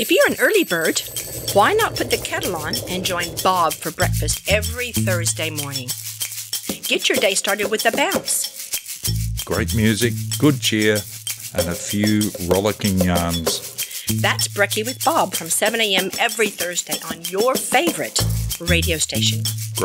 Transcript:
If you're an early bird, why not put the kettle on and join Bob for breakfast every Thursday morning? Get your day started with a bounce. Great music, good cheer, and a few rollicking yarns. That's Brekkie with Bob from 7 a.m. every Thursday on your favorite radio station.